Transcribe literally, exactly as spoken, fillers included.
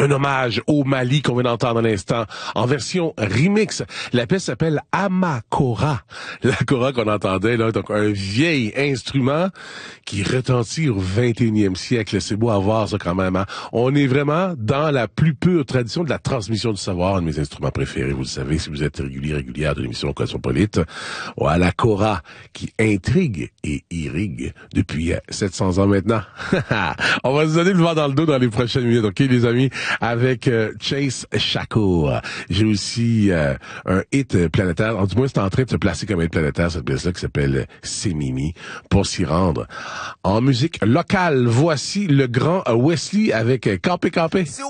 Un hommage au Mali qu'on vient d'entendre à l'instant, en version remix. La pièce s'appelle Amakora. La kora qu'on entendait, là, donc un vieil instrument qui retentit au vingt et unième siècle. C'est beau à voir, ça, quand même, hein? On est vraiment dans la plus pure tradition de la transmission du savoir, un de mes instruments préférés, vous le savez, si vous êtes régulier, régulière de l'émission Cosmopolite. Ouais, la kora qui intrigue et irrigue depuis sept cents ans maintenant. On va se donner le vent dans le dos dans les prochaines minutes, ok, les amis? Avec euh, Chase Shakur. J'ai aussi euh, un hit planétaire. En du moins, c'est en train de se placer comme hit planétaire, cette pièce-là, qui s'appelle C'est Mimi, pour s'y rendre. En musique locale, voici le grand Wesley avec Campé Campé.